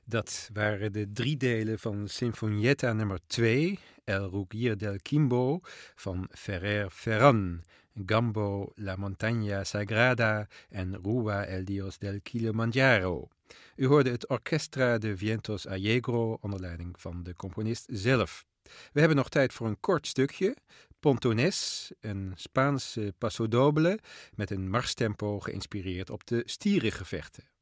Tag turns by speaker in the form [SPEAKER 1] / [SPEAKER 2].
[SPEAKER 1] Dat waren de 3 delen van Sinfonietta nummer 2, El Rugir del Quimbo, van Ferrer Ferran, Gambo, La Montaña Sagrada en Rua el Dios del Kilimanjaro. U hoorde het Orchestra de Vientos Allegro onder leiding van de componist zelf. We hebben nog tijd voor een kort stukje. Pontones, een Spaanse pasodoble met een marstempo geïnspireerd op de stierengevechten.